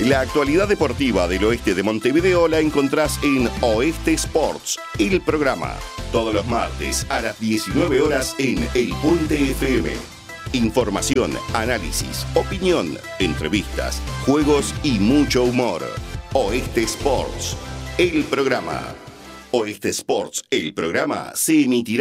La actualidad deportiva del oeste de Montevideo la encontrás en Oeste Sports, el programa. Todos los martes a las 19 horas en El Puente FM. Información, análisis, opinión, entrevistas, juegos y mucho humor. Oeste Sports, el programa. Oeste Sports, el programa, se emitirá